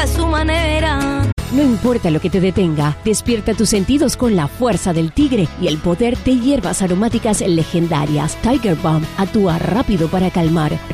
a su manera. No importa lo que te detenga, despierta tus sentidos con la fuerza del tigre y el poder de hierbas aromáticas legendarias. Tiger Balm actúa rápido para calmar,